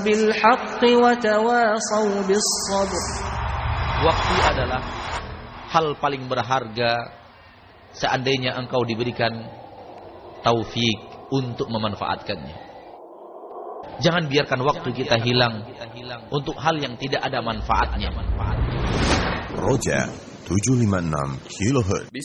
بالحق وتواصوا بالصبر. Waktu adalah hal paling berharga seandainya engkau diberikan taufik untuk memanfaatkannya. Jangan biarkan waktu kita hilang untuk hal yang tidak ada manfaatnya. Roja 756 kHz.